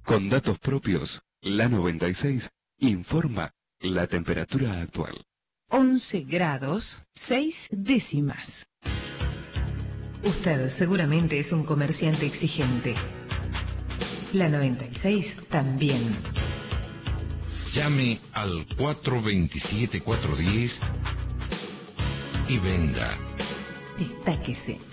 Con datos propios, la 96 informa la temperatura actual. 11 grados, 6 décimas. Usted seguramente es un comerciante exigente. La 96 también. Llame al 427-410 y venda. Destáquese.